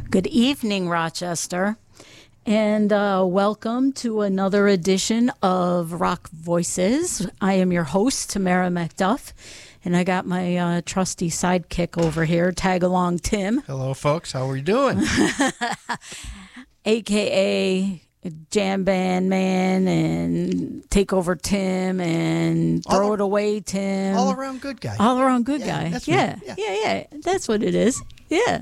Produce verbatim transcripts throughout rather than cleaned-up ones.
Good evening, Rochester, and uh, welcome to another edition of Rock Voices. I am your host, Tamara McDuff, and I got my uh, trusty sidekick over here, Tag Along Tim. Hello, folks. How are you doing? A K A Jam Band Man and Takeover Tim and Throw all, It Away Tim. All around good guy. All around good yeah, guy. That's yeah, yeah, yeah, yeah. That's what it is. Yeah.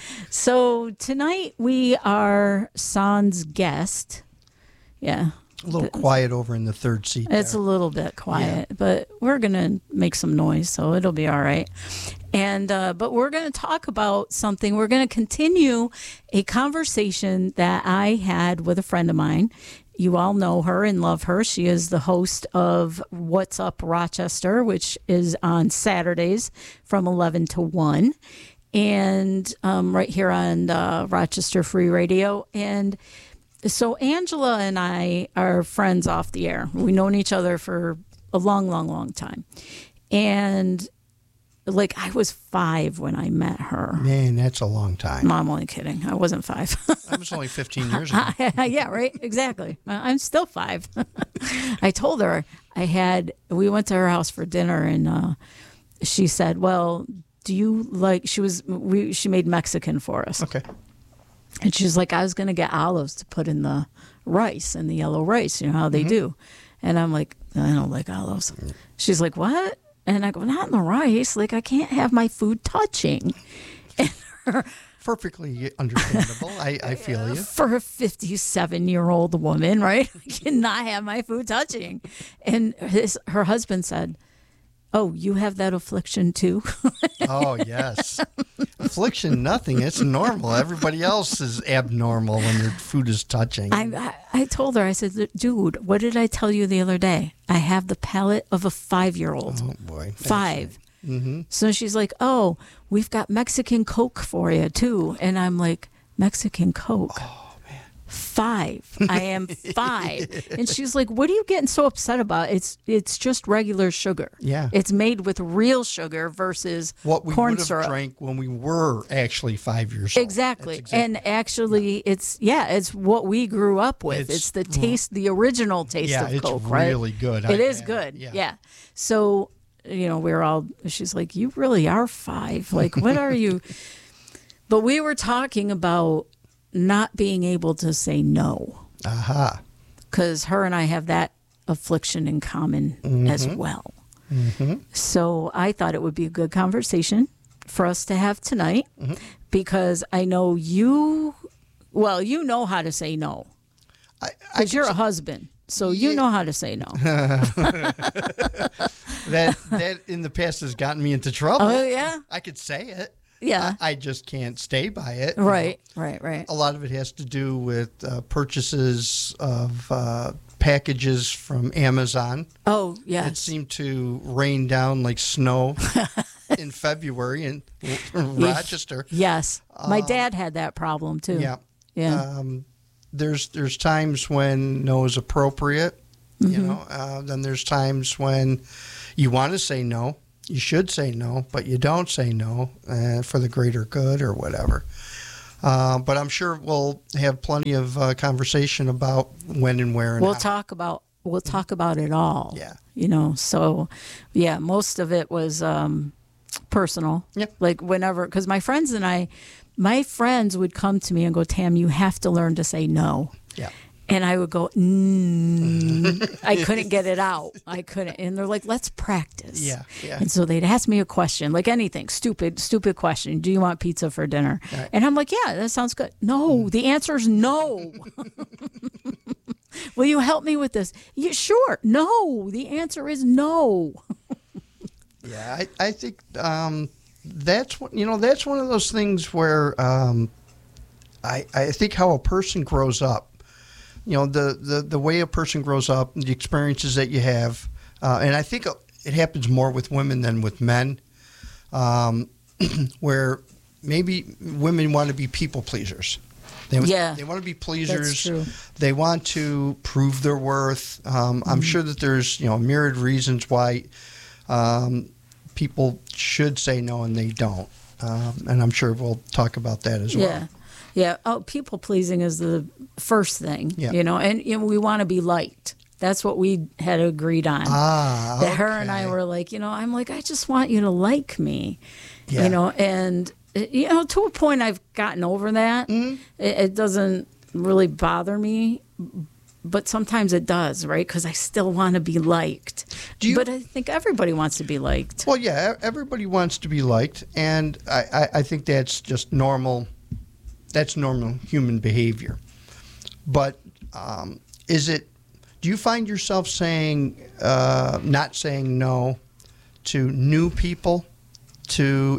So tonight we are San's guest. Yeah. A little quiet over in the third seat. It's there. a little bit quiet, yeah. But we're going to make some noise, so it'll be all right. And uh, but we're going to talk about something. We're going to continue a conversation that I had with a friend of mine. You all know her and love her. She is the host of What's Up Rochester, which is on Saturdays from eleven to one. And um, right here on uh, Rochester Free Radio. And so Angela and I are friends off the air. We've known each other for a long, long, long time. And like I was five when I met her. Man, that's a long time. No, I'm only kidding. I wasn't five. I was only fifteen years ago. Yeah, right. Exactly. I'm still five. I told her I had, we went to her house for dinner and uh, she said, well, do you like, she was, we, she made Mexican for us. Okay. And she's like, I was going to get olives to put in the rice, in the yellow rice, you know how they mm-hmm. do. And I'm like, I don't like olives. She's like, what? And I go, not in the rice. Like, I can't have my food touching. And her, perfectly understandable. I, I feel you. For a fifty-seven-year-old woman, right? I cannot have my food touching. And his, her husband said, oh, you have that affliction too? Oh, yes. Affliction, nothing. It's normal. Everybody else is abnormal when their food is touching. I, I, I told her, I said, dude, what did I tell you the other day? I have the palate of a five-year-old. Oh, boy. Five. Mm-hmm. So she's like, oh, we've got Mexican Coke for you, too. And I'm like, Mexican Coke? Oh. Five. I am five. And she's like, what are you getting so upset about? It's it's just regular sugar. Yeah. It's made with real sugar versus what we corn would have syrup. drank when we were actually five years old. Exactly. exactly. And actually, it's, yeah, it's what we grew up with. It's, it's the taste, the original taste yeah, of it's Coke, right? really good. It I, is I, good. Yeah. yeah. So, you know, we're all, she's like, you really are five. Like, what are you? But we were talking about not being able to say no. Aha. Because her and I have that affliction in common mm-hmm. as well. Mm-hmm. So I thought it would be a good conversation for us to have tonight mm-hmm. because I know you, well, you know how to say no. Because you're say, a husband. So yeah. you know how to say no. that that in the past has gotten me into trouble. Oh, yeah? I could say it. Yeah. I, I just can't stay by it. Right, you know? right, right. A lot of it has to do with uh, purchases of uh, packages from Amazon. Oh, yes. It seemed to rain down like snow in February in, in Rochester. Yes. My uh, dad had that problem, too. Yeah. Yeah. Um, there's, there's times when no is appropriate, mm-hmm. you know. Uh, then there's times when you want to say no. You should say no, but you don't say no uh, for the greater good or whatever. Uh, but I'm sure we'll have plenty of uh, conversation about when and where and we'll how. talk about we'll talk about it all. Yeah, you know. So, yeah, most of it was um, personal. Yeah, like whenever, because my friends and I, my friends would come to me and go, "Tam, you have to learn to say no." Yeah. And I would go, mm. I couldn't get it out. I couldn't. And they're like, let's practice. Yeah, yeah. And so they'd ask me a question, like anything, stupid, stupid question. Do you want pizza for dinner? Right. And I'm like, yeah, that sounds good. No, the answer is no. Will you help me with this? Yeah, sure. No, the answer is no. Yeah, I, I think um, that's what, you know, that's one of those things where um, I, I think how a person grows up. You know, the, the, the way a person grows up, the experiences that you have, uh, and I think it happens more with women than with men, um, where maybe women want to be people pleasers. They, yeah, they want to be pleasers. That's true. They want to prove their worth. Um, mm-hmm. I'm sure that there's, you know, myriad reasons why um, people should say no and they don't. Um, and I'm sure we'll talk about that as well. Yeah. Yeah. Oh, people pleasing is the first thing, Yeah. you know, and you know, we want to be liked. That's what we had agreed on. Ah, that her and I okay. were like, you know, I'm like, I just want you to like me, Yeah. you know, and, uh, you know, to a point I've gotten over that. Mm-hmm. It, it doesn't really bother me, but sometimes it does, right? Because I still want to be liked. Do you- but I think everybody wants to be liked. Well, yeah, e- everybody wants to be liked, and I, I, I think that's just normal. That's normal human behavior. But um, is it? Do you find yourself saying, uh, not saying no to new people, to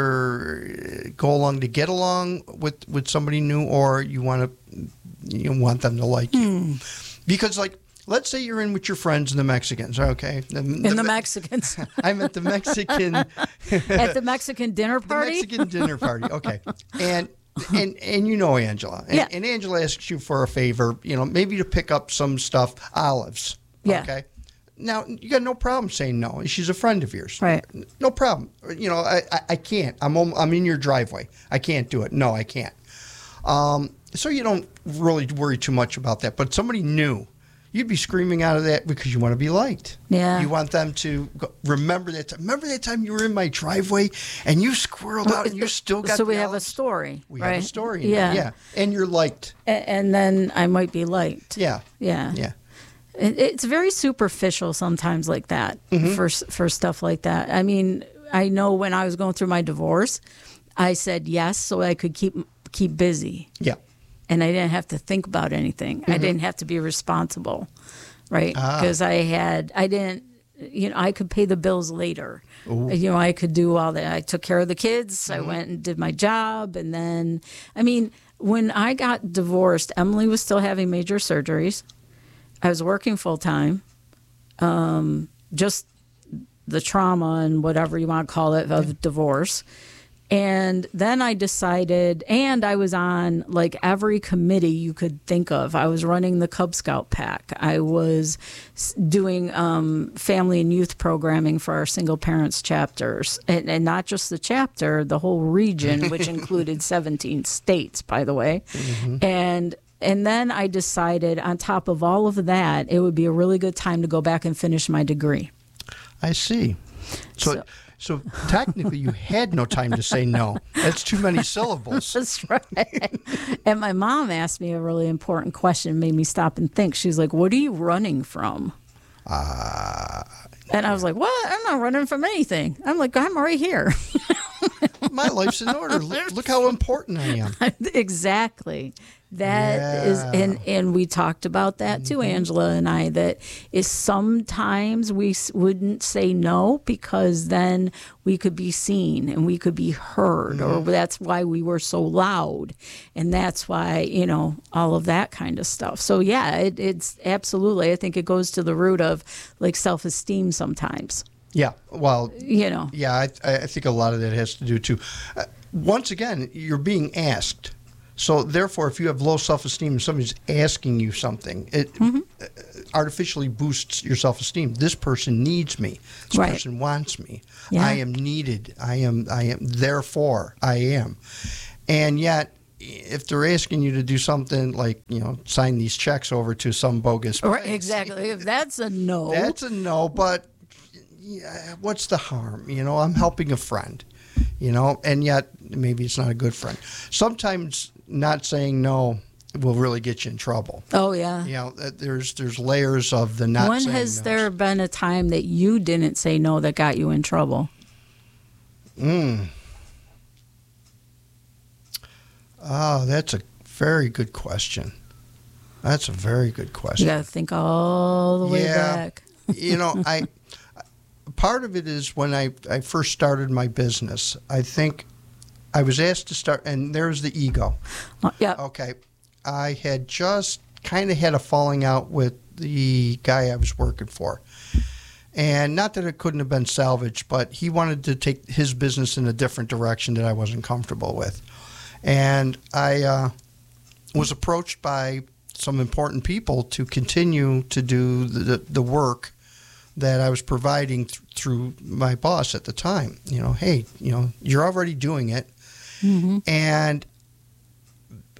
either go along to get along with, with somebody new, or you want to you want them to like you? Because, like, let's say you're in with your friends, the Mexicans, okay? The, And the Mexicans I'm at the Mexican at the Mexican dinner the party. Mexican dinner party. Okay, and and and you know Angela, and, Yeah. and Angela asks you for a favor, you know, maybe to pick up some stuff, olives. Yeah. Okay. Now you got no problem saying no. She's a friend of yours. Right. No problem. You know, I I, I can't. I'm om- I'm in your driveway. I can't do it. No, I can't. Um. So you don't really worry too much about that. But somebody new, you'd be screaming out of that because you want to be liked. Yeah. You want them to go, remember that time. Remember that time you were in my driveway and you squirreled out and you still got So the we have a olives? story, We right? have a story. now, Yeah. Yeah. And you're liked. A- And then I might be liked. Yeah. Yeah. Yeah. It- It's very superficial sometimes, like that, Mm-hmm. for s- for stuff like that. I mean, I know when I was going through my divorce, I said yes so I could keep keep busy, Yeah. and I didn't have to think about anything. I didn't have to be responsible, right? Mm-hmm. Ah. Because I had, I didn't, you know, I could pay the bills later. You know, I could do all that. I took care of the kids. Mm-hmm. I went and did my job, and then, I mean, when I got divorced, Emily was still having major surgeries. I was working full time. Um, just the trauma and whatever you want to call it of divorce. And then I decided, and I was on like every committee you could think of. I was running the Cub Scout pack. I was s- doing um, family and youth programming for our single parents chapters. And, and not just the chapter, the whole region, which included seventeen states, by the way. And and then I decided, on top of all of that, it would be a really good time to go back and finish my degree. I see. So, So- so, technically, you had no time to say no. That's too many syllables. That's right. And my mom asked me a really important question, made me stop and think. She's like, "What are you running from?" Uh, And I was like, "What? I'm not running from anything. I'm like, I'm right here." my life's in order. Look, look how important I am. Exactly. That is, Yeah. and and we talked about that too, Angela and I. That is sometimes we s- wouldn't say no because then we could be seen and we could be heard, or that's why we were so loud, and that's why, you know, all of that kind of stuff. So yeah, it, it's absolutely. I think it goes to the root of like self-esteem sometimes. Yeah. Well, You know. yeah, I, I think a lot of that has to do too. Uh, once again, you're being asked. So therefore, if you have low self-esteem and somebody's asking you something, it Mm-hmm. uh, artificially boosts your self-esteem. This person needs me. This Right. person wants me. Yeah. I am needed. I am. I am. Therefore, I am. And yet, if they're asking you to do something like, you know, sign these checks over to some bogus Right, place, exactly. If that's a no. that's a no, but yeah, what's the harm? You know, I'm helping a friend, you know, and yet maybe it's not a good friend. Sometimes not saying no will really get you in trouble. Oh yeah. You know, uh, there's there's layers of the not When saying has no's. there been a time that you didn't say no that got you in trouble? Mm. Oh, that's a very good question. That's a very good You question. got to think all the way Yeah. back. you know, I part of it is when I, I first started my business, I think I was asked to start, and there's the ego. Uh, yeah. Okay. I had just kind of had a falling out with the guy I was working for. And not that it couldn't have been salvaged, but he wanted to take his business in a different direction that I wasn't comfortable with. And I uh, was approached by some important people to continue to do the, the work that I was providing th- through my boss at the time. You know, hey, you know, you're already doing it. Mm-hmm. And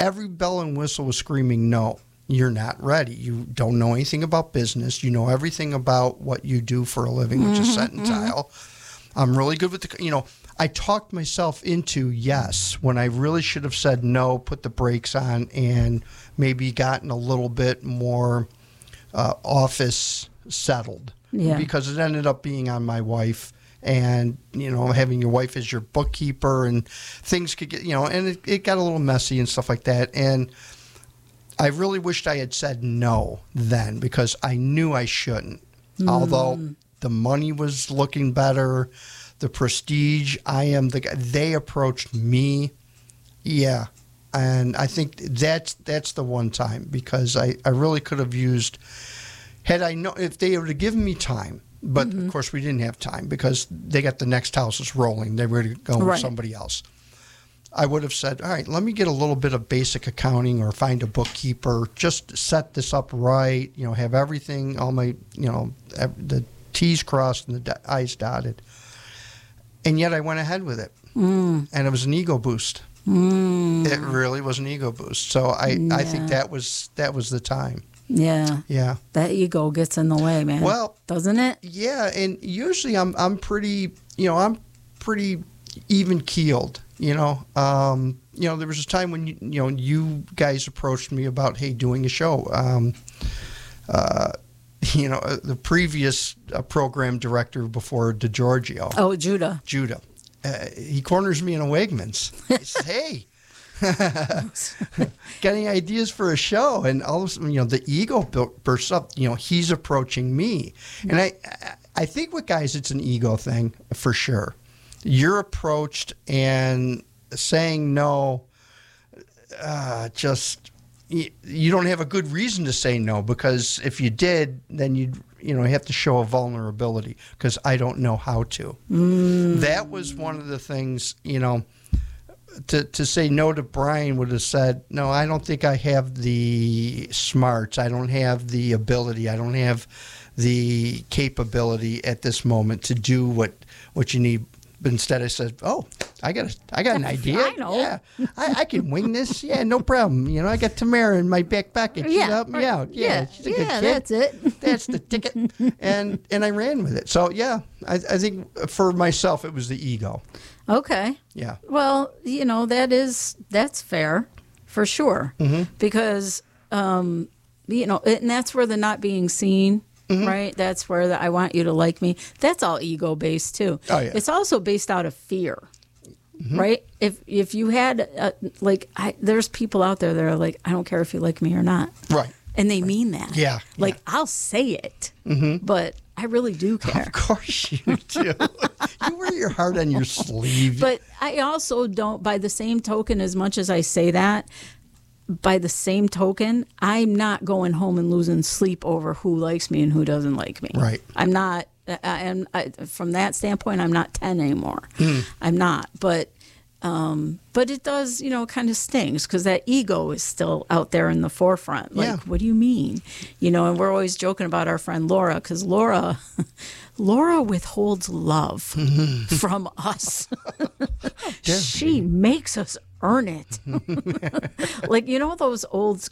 every bell and whistle was screaming, no, you're not ready. You don't know anything about business. You know everything about what you do for a living, which is set and tile. I'm really good with the, you know, I talked myself into yes when I really should have said no, put the brakes on, and maybe gotten a little bit more uh, office settled. Yeah. Because it ended up being on my wife, and, you know, having your wife as your bookkeeper, and things could get, you know, and it, it got a little messy and stuff like that. And I really wished I had said no then, because I knew I shouldn't. Mm. Although the money was looking better, the prestige, I am the guy. They approached me. Yeah. And I think that's that's the one time, because I, I really could have used, had I know, if they would have given me time, but mm-hmm. of course we didn't have time because they got the next houses rolling. They were going right. with somebody else. I would have said, all right, let me get a little bit of basic accounting, or find a bookkeeper, just set this up right, you know, have everything, all my, you know, the T's crossed and the I's dotted. And yet I went ahead with it. Mm. And it was an ego boost. Mm. It really was an ego boost. So I, yeah. I think that was that was the time. Yeah. Yeah. That ego gets in the way, man. Well, doesn't it? Yeah, and usually I'm I'm pretty, you know, I'm pretty even keeled, you know. Um, you know, there was a time when you, you know, you guys approached me about, hey, doing a show. Um, uh, you know, the previous uh, program director before DeGiorgio. Oh, Judah. Judah. Uh, he corners me in a Wegmans. He says, hey, got any ideas for a show? And all of a sudden, you know, the ego bursts up. You know, he's approaching me. And I, I think with guys, it's an ego thing for sure. You're approached, and saying no, uh, just... you don't have a good reason to say no, because if you did, then you'd, you know, have to show a vulnerability, because I don't know how to. Mm. That was one of the things, you know, to to say no to Brian would have said, no, I don't think I have the smarts. I don't have the ability. I don't have the capability at this moment to do what, what you need. But instead I said, oh, I got a, I got an idea. I know. Yeah, I, I can wing this. Yeah, no problem. You know, I got Tamara in my back pocket. She'll yeah, help me out. Yeah, yeah, she's a yeah, good kid. That's it. That's the ticket. And and I ran with it. So, yeah, I, I think for myself it was the ego. Okay. Yeah. Well, you know, that is, that's fair for sure. Mm-hmm. Because, um, you know, and that's where the not being seen. Mm-hmm. Right? That's where the, I want you to like me. That's all ego based too. Oh, yeah. It's also based out of fear. Mm-hmm. Right? If if you had, uh, like, I, there's people out there that are like, I don't care if you like me or not. Right. And they mean that. Yeah. Like, yeah. I'll say it, mm-hmm. but I really do care. Of course you do. You wear your heart on your sleeve. But I also don't, by the same token, as much as I say that, by the same token, I'm not going home and losing sleep over who likes me and who doesn't like me. Right. I'm not, I am, I, from that standpoint, I'm not ten anymore. Mm. I'm not. But, um, but it does, you know, kind of stings, because that ego is still out there in the forefront. Like, yeah. what do you mean? You know, and we're always joking about our friend Laura, because Laura, Laura withholds love mm-hmm. from us. She makes us earn it. Like, you know, those old